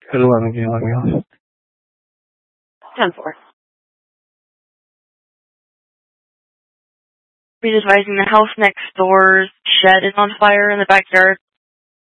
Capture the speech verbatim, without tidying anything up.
At eleven, can you let me off? ten four. Read advising the house next door's shed is on fire in the backyard.